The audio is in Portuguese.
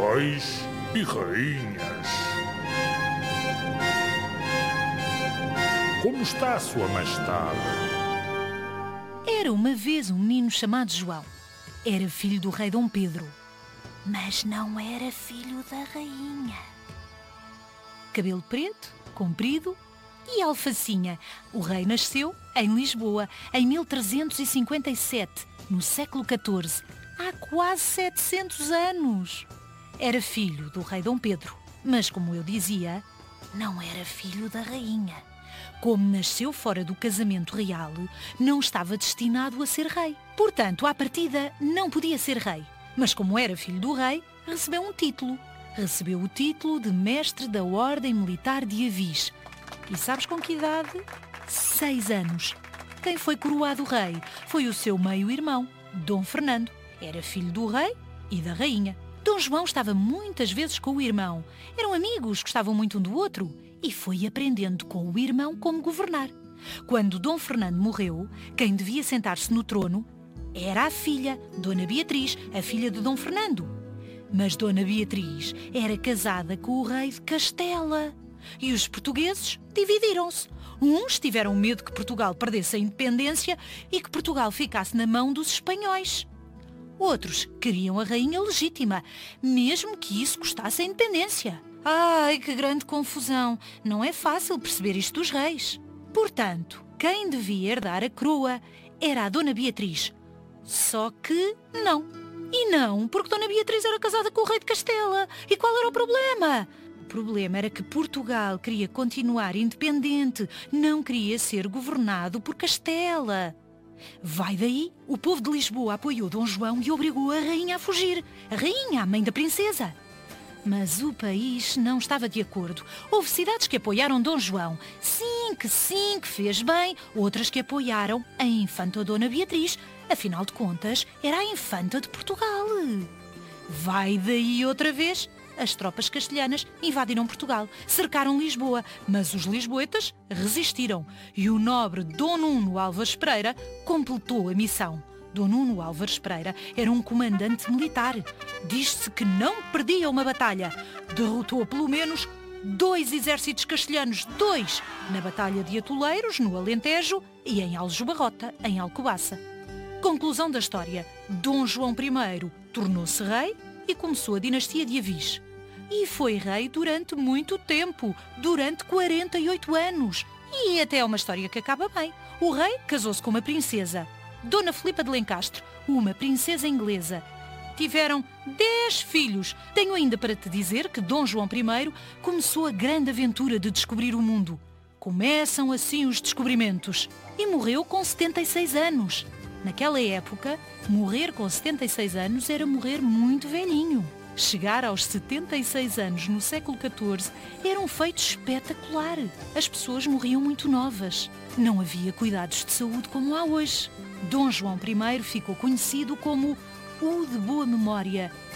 reis e rainhas. Como está, Sua Majestade? Era uma vez um menino chamado João. Era filho do rei Dom Pedro, mas não era filho da rainha. Cabelo preto, comprido e alfacinha. O rei nasceu em Lisboa em 1357, no século XIV, há quase 700 anos. Era filho do rei Dom Pedro, mas, como eu dizia, não era filho da rainha. Como nasceu fora do casamento real, não estava destinado a ser rei. Portanto, à partida, não podia ser rei. Mas como era filho do rei, recebeu um título. Recebeu o título de mestre da Ordem Militar de Avis. E sabes com que idade? 6 anos. Quem foi coroado rei foi o seu meio-irmão, Dom Fernando. Era filho do rei e da rainha. Dom João estava muitas vezes com o irmão. Eram amigos, gostavam muito um do outro. E foi aprendendo com o irmão como governar. Quando Dom Fernando morreu, quem devia sentar-se no trono era a filha, Dona Beatriz, a filha de Dom Fernando. Mas Dona Beatriz era casada com o rei de Castela. E os portugueses dividiram-se. Uns tiveram medo que Portugal perdesse a independência e que Portugal ficasse na mão dos espanhóis. Outros queriam a rainha legítima, mesmo que isso custasse a independência. Ai, que grande confusão! Não é fácil perceber isto dos reis. Portanto, quem devia herdar a coroa era a Dona Beatriz. Só que não. E não, porque Dona Beatriz era casada com o rei de Castela. E qual era o problema? O problema era que Portugal queria continuar independente, não queria ser governado por Castela. Vai daí, o povo de Lisboa apoiou Dom João e obrigou a rainha a fugir. A rainha, a mãe da princesa. Mas o país não estava de acordo. Houve cidades que apoiaram Dom João. Sim, que fez bem. Outras que apoiaram a infanta Dona Beatriz. Afinal de contas, era a infanta de Portugal. Vai daí outra vez. As tropas castelhanas invadiram Portugal, cercaram Lisboa, mas os lisboetas resistiram. E o nobre Dom Nuno Álvares Pereira completou a missão. Dom Nuno Álvares Pereira era um comandante militar. Diz-se que não perdia uma batalha. Derrotou pelo menos 2 exércitos castelhanos, 2, na Batalha de Atoleiros, no Alentejo, e em Aljubarrota, em Alcobaça. Conclusão da história. Dom João I tornou-se rei e começou a dinastia de Avis. E foi rei durante muito tempo, durante 48 anos. E até é uma história que acaba bem. O rei casou-se com uma princesa, Dona Filipa de Lencastre, uma princesa inglesa. Tiveram 10 filhos. Tenho ainda para te dizer que Dom João I começou a grande aventura de descobrir o mundo. Começam assim os descobrimentos. E morreu com 76 anos. Naquela época, morrer com 76 anos era morrer muito velhinho. Chegar aos 76 anos no século XIV era um feito espetacular. As pessoas morriam muito novas. Não havia cuidados de saúde como há hoje. Dom João I ficou conhecido como o de boa memória